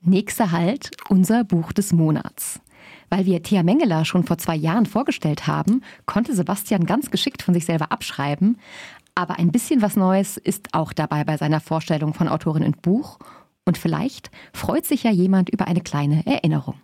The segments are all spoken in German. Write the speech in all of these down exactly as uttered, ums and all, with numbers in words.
Nächster Halt, unser Buch des Monats. Weil wir Thea Mengeler schon vor zwei Jahren vorgestellt haben, konnte Sebastian ganz geschickt von sich selber abschreiben. Aber ein bisschen was Neues ist auch dabei bei seiner Vorstellung von Autorin und Buch. Und vielleicht freut sich ja jemand über eine kleine Erinnerung.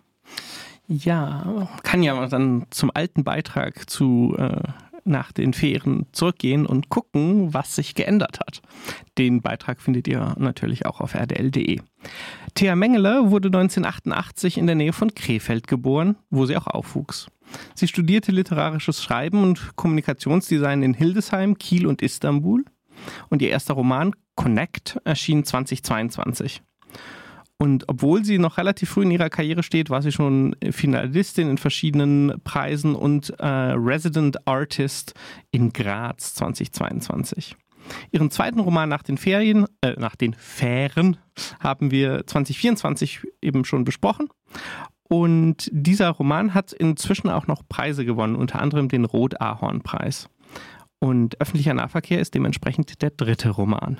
Ja, kann ja dann zum alten Beitrag zu äh, nach den Ferien zurückgehen und gucken, was sich geändert hat. Den Beitrag findet ihr natürlich auch auf r d l punkt d e. Thea Mengeler wurde neunzehnhundertachtundachtzig in der Nähe von Krefeld geboren, wo sie auch aufwuchs. Sie studierte literarisches Schreiben und Kommunikationsdesign in Hildesheim, Kiel und Istanbul. Und ihr erster Roman Connect erschien zweitausendzweiundzwanzig. Und obwohl sie noch relativ früh in ihrer Karriere steht, war sie schon Finalistin in verschiedenen Preisen und äh, Resident Artist in Graz zweitausendzweiundzwanzig. Ihren zweiten Roman nach den Ferien, äh, nach den Fähren haben wir zweitausendvierundzwanzig eben schon besprochen. Und dieser Roman hat inzwischen auch noch Preise gewonnen, unter anderem den Rot-Ahorn-Preis. Und öffentlicher Nahverkehr ist dementsprechend der dritte Roman.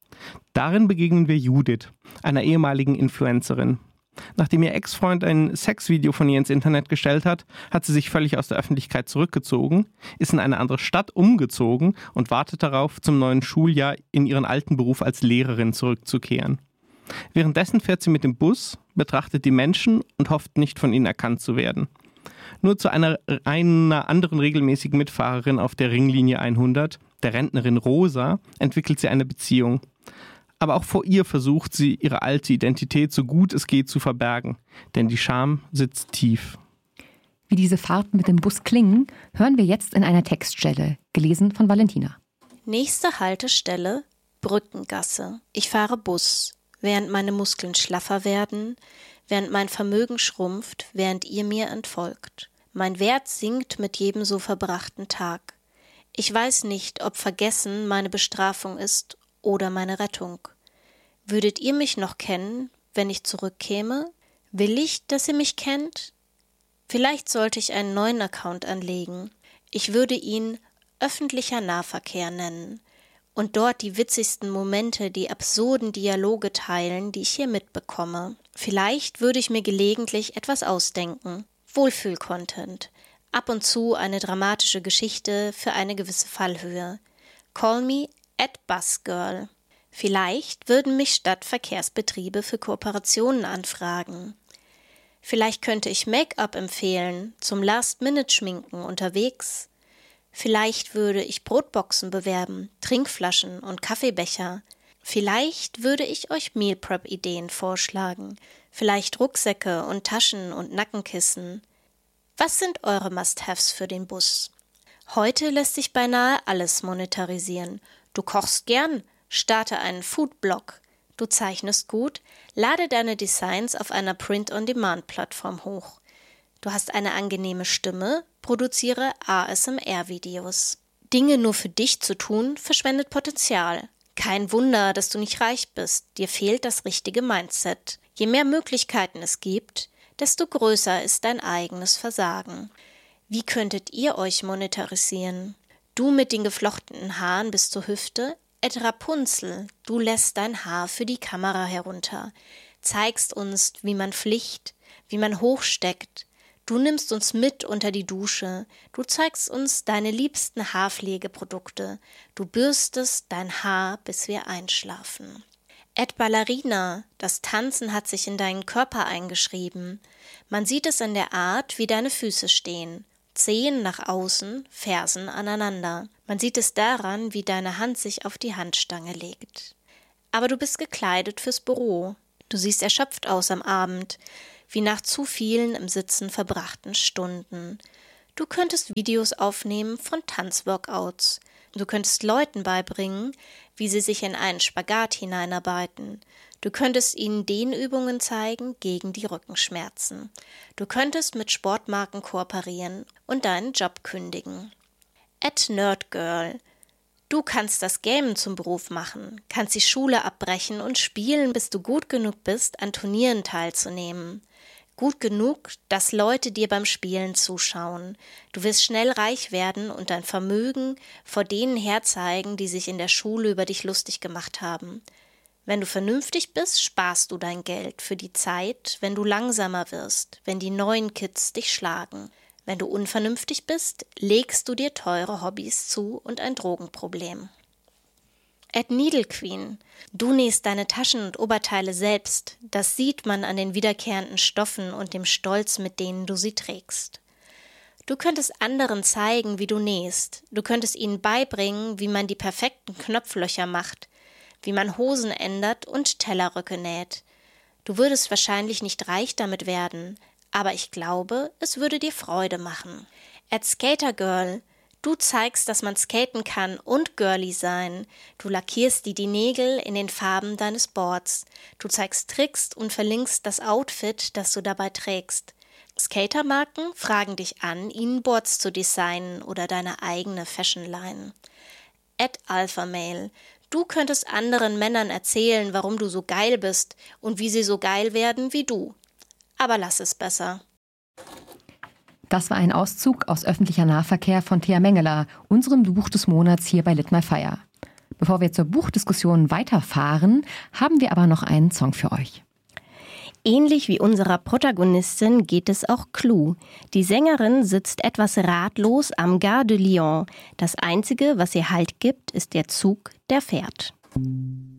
Darin begegnen wir Judith, einer ehemaligen Influencerin. Nachdem ihr Ex-Freund ein Sexvideo von ihr ins Internet gestellt hat, hat sie sich völlig aus der Öffentlichkeit zurückgezogen, ist in eine andere Stadt umgezogen und wartet darauf, zum neuen Schuljahr in ihren alten Beruf als Lehrerin zurückzukehren. Währenddessen fährt sie mit dem Bus, betrachtet die Menschen und hofft nicht, von ihnen erkannt zu werden. Nur zu einer, einer anderen regelmäßigen Mitfahrerin auf der Ringlinie hundert, der Rentnerin Rosa, entwickelt sie eine Beziehung. Aber auch vor ihr versucht sie, ihre alte Identität so gut es geht zu verbergen, denn die Scham sitzt tief. Wie diese Fahrten mit dem Bus klingen, hören wir jetzt in einer Textstelle, gelesen von Valentina. Nächste Haltestelle, Brückengasse. Ich fahre Bus, während meine Muskeln schlaffer werden, während mein Vermögen schrumpft, während ihr mir entfolgt. Mein Wert sinkt mit jedem so verbrachten Tag. Ich weiß nicht, ob Vergessen meine Bestrafung ist oder meine Rettung. Würdet ihr mich noch kennen, wenn ich zurückkäme? Will ich, dass ihr mich kennt? Vielleicht sollte ich einen neuen Account anlegen. Ich würde ihn öffentlicher Nahverkehr nennen und dort die witzigsten Momente, die absurden Dialoge teilen, die ich hier mitbekomme. Vielleicht würde ich mir gelegentlich etwas ausdenken. Wohlfühl-Content. Ab und zu eine dramatische Geschichte für eine gewisse Fallhöhe. Call me at Busgirl. Vielleicht würden mich Stadtverkehrsbetriebe für Kooperationen anfragen. Vielleicht könnte ich Make-up empfehlen, zum Last-Minute-Schminken unterwegs. Vielleicht würde ich Brotboxen bewerben, Trinkflaschen und Kaffeebecher. Vielleicht würde ich euch Meal Prep-Ideen vorschlagen. Vielleicht Rucksäcke und Taschen und Nackenkissen. Was sind eure Must-Haves für den Bus? Heute lässt sich beinahe alles monetarisieren. Du kochst gern, starte einen Foodblog. Du zeichnest gut, lade deine Designs auf einer Print-on-Demand-Plattform hoch. Du hast eine angenehme Stimme, produziere A S M R-Videos. Dinge nur für dich zu tun, verschwendet Potenzial. Kein Wunder, dass du nicht reich bist, dir fehlt das richtige Mindset. Je mehr Möglichkeiten es gibt, desto größer ist dein eigenes Versagen. Wie könntet ihr euch monetarisieren? Du mit den geflochtenen Haaren bis zur Hüfte, et Rapunzel, du lässt dein Haar für die Kamera herunter, zeigst uns, wie man flicht, wie man hochsteckt. Du nimmst uns mit unter die Dusche, du zeigst uns deine liebsten Haarpflegeprodukte, du bürstest dein Haar, bis wir einschlafen. Et Ballerina, das Tanzen hat sich in deinen Körper eingeschrieben. Man sieht es in der Art, wie deine Füße stehen. Zehen nach außen, Fersen aneinander. Man sieht es daran, wie deine Hand sich auf die Handstange legt. Aber du bist gekleidet fürs Büro. Du siehst erschöpft aus am Abend, wie nach zu vielen im Sitzen verbrachten Stunden. Du könntest Videos aufnehmen von Tanzworkouts. Du könntest Leuten beibringen, wie sie sich in einen Spagat hineinarbeiten. Du könntest ihnen Dehnübungen zeigen gegen die Rückenschmerzen. Du könntest mit Sportmarken kooperieren und deinen Job kündigen. At Nerdgirl. Du kannst das Gamen zum Beruf machen, kannst die Schule abbrechen und spielen, bis du gut genug bist, an Turnieren teilzunehmen. Gut genug, dass Leute dir beim Spielen zuschauen. Du wirst schnell reich werden und dein Vermögen vor denen herzeigen, die sich in der Schule über dich lustig gemacht haben. Wenn du vernünftig bist, sparst du dein Geld für die Zeit, wenn du langsamer wirst, wenn die neuen Kids dich schlagen. Wenn du unvernünftig bist, legst du dir teure Hobbys zu und ein Drogenproblem. At Needle Queen. Du nähst deine Taschen und Oberteile selbst. Das sieht man an den wiederkehrenden Stoffen und dem Stolz, mit denen du sie trägst. Du könntest anderen zeigen, wie du nähst. Du könntest ihnen beibringen, wie man die perfekten Knopflöcher macht, wie man Hosen ändert und Tellerröcke näht. Du würdest wahrscheinlich nicht reich damit werden, aber ich glaube, es würde dir Freude machen. At Skater Girl. Du zeigst, dass man skaten kann und girly sein. Du lackierst dir die Nägel in den Farben deines Boards. Du zeigst Tricks und verlinkst das Outfit, das du dabei trägst. Skatermarken fragen dich an, ihnen Boards zu designen oder deine eigene Fashionline. At Alpha Male. Du könntest anderen Männern erzählen, warum du so geil bist und wie sie so geil werden wie du. Aber lass es besser. Das war ein Auszug aus Öffentlicher Nahverkehr von Thea Mengeler, unserem Buch des Monats hier bei Lit My Fire. Bevor wir zur Buchdiskussion weiterfahren, haben wir aber noch einen Song für euch. Ähnlich wie unserer Protagonistin geht es auch Clou. Die Sängerin sitzt etwas ratlos am Gare de Lyon. Das Einzige, was ihr Halt gibt, ist der Zug, der fährt.